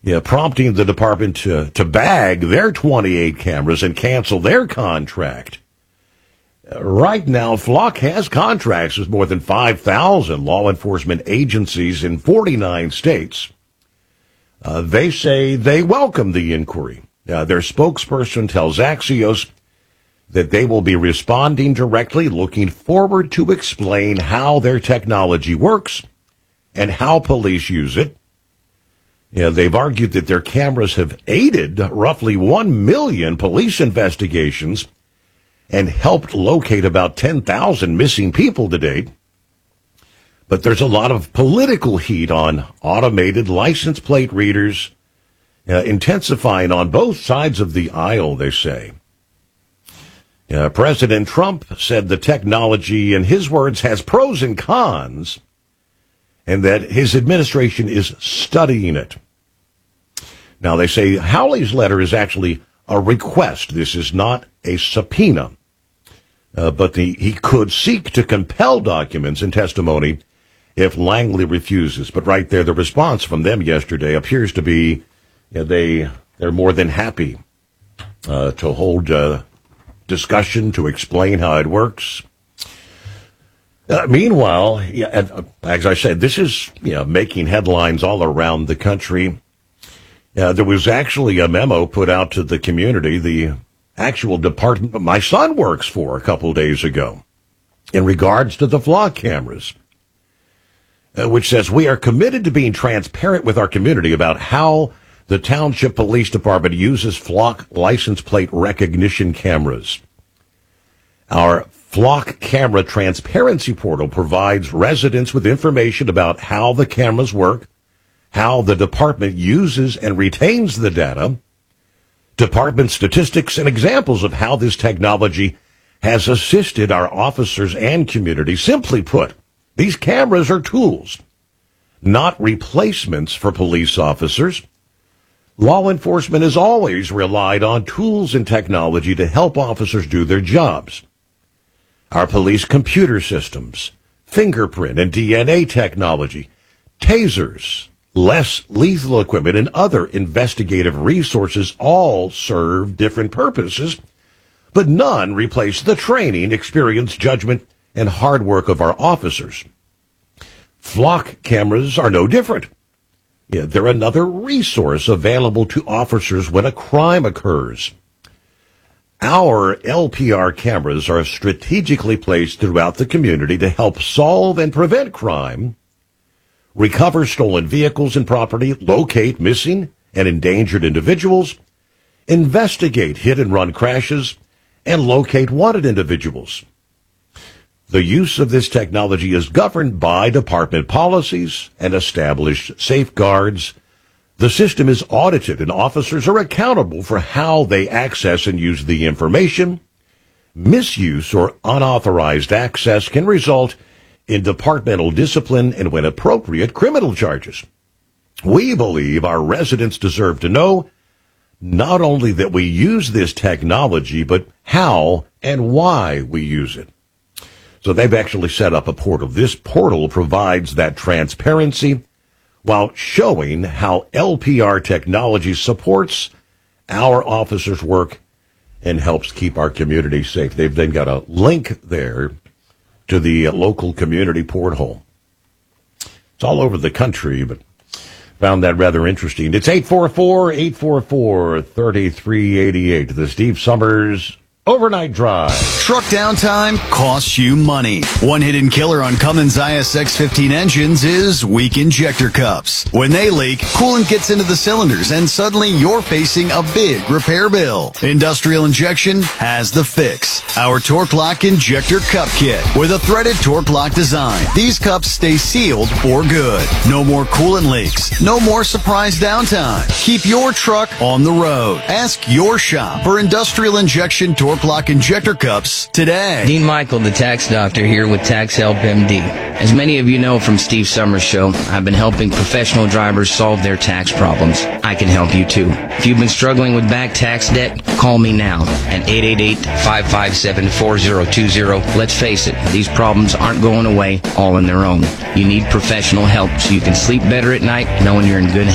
prompting the department to bag their 28 cameras and cancel their contract. Right now, Flock has contracts with more than 5,000 law enforcement agencies in 49 states. They say they welcome the inquiry. Their spokesperson tells Axios that they will be responding directly, looking forward to explain how their technology works and how police use it. They've argued that their cameras have aided roughly 1 million police investigations and helped locate about 10,000 missing people to date. But there's a lot of political heat on automated license plate readers, intensifying on both sides of the aisle, they say. President Trump said the technology, in his words, has pros and cons, and that his administration is studying it. Now, they say Hawley's letter is actually a request. This is not a subpoena. But he could seek to compel documents and testimony if Langley refuses. But right there, the response from them yesterday appears to be they're more than happy to hold discussion to explain how it works. Meanwhile, as I said, this is making headlines all around the country. There was actually a memo put out to the community, the actual department my son works for, a couple days ago, in regards to the Flock cameras, which says, we are committed to being transparent with our community about how the Township Police Department uses Flock license plate recognition cameras. Our Flock camera transparency portal provides residents with information about how the cameras work, how the department uses and retains the data, department statistics, and examples of how this technology has assisted our officers and community. Simply put, these cameras are tools, not replacements for police officers. Law enforcement has always relied on tools and technology to help officers do their jobs. Our police computer systems, fingerprint and DNA technology, tasers, less lethal equipment, and other investigative resources all serve different purposes, but none replace the training, experience, judgment, and hard work of our officers. Flock cameras are no different. They're another resource available to officers when a crime occurs. Our LPR cameras are strategically placed throughout the community to help solve and prevent crime, recover stolen vehicles and property, locate missing and endangered individuals, investigate hit-and-run crashes, and locate wanted individuals. The use of this technology is governed by department policies and established safeguards. The system is audited, and officers are accountable for how they access and use the information. Misuse or unauthorized access can result in departmental discipline and, when appropriate, criminal charges. We believe our residents deserve to know not only that we use this technology, but how and why we use it. So they've actually set up a portal. This portal provides that transparency while showing how LPR technology supports our officers' work and helps keep our community safe. They've then got a link there to the local community porthole. It's all over the country, but found that rather interesting. It's 844-844-3388, the Steve Summers Overnight Drive. Truck downtime costs you money. One hidden killer on Cummins ISX-15 engines is weak injector cups. When they leak, coolant gets into the cylinders and suddenly you're facing a big repair bill. Industrial Injection has the fix. Our Torque Lock Injector Cup Kit with a threaded Torque Lock design. These cups stay sealed for good. No more coolant leaks. No more surprise downtime. Keep your truck on the road. Ask your shop for Industrial Injection Torque Lock Injector Cups today. Dean Michael, the tax doctor, here with Tax Help MD. As many of you know from Steve Summers' show, I've been helping professional drivers solve their tax problems. I can help you too. If you've been struggling with back tax debt, call me now at 888-557-4020. Let's face it, these problems aren't going away all on their own. You need professional help so you can sleep better at night knowing you're in good hands.